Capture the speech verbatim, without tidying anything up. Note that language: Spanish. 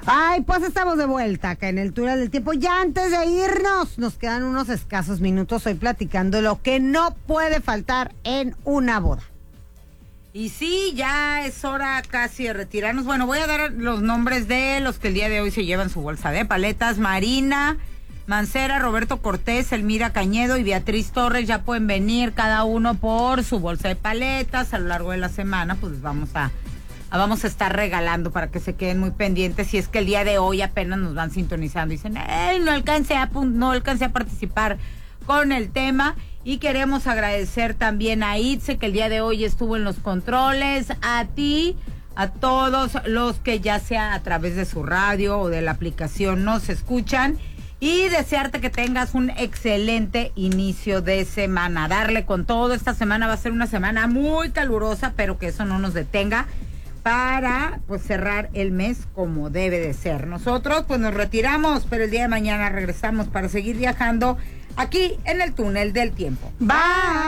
Ay, pues estamos de vuelta acá en el Túnel del Tiempo. Ya antes de irnos, nos quedan unos escasos minutos hoy platicando lo que no puede faltar en una boda. Y sí, ya es hora casi de retirarnos. Bueno, voy a dar los nombres de los que el día de hoy se llevan su bolsa de paletas. Marina Mancera, Roberto Cortés, Elmira Cañedo y Beatriz Torres. Ya pueden venir cada uno por su bolsa de paletas. A lo largo de la semana, pues vamos a, a vamos a estar regalando para que se queden muy pendientes. Si es que el día de hoy apenas nos van sintonizando y dicen, ¡ay, no alcancé a, no alcancé a participar con el tema! Y queremos agradecer también a Itze, que el día de hoy estuvo en los controles, a ti, a todos los que ya sea a través de su radio o de la aplicación nos escuchan, y desearte que tengas un excelente inicio de semana. Darle con todo. Esta semana va a ser una semana muy calurosa, pero que eso no nos detenga para pues cerrar el mes como debe de ser. Nosotros pues nos retiramos, pero el día de mañana regresamos para seguir viajando aquí en el Túnel del Tiempo. Bye.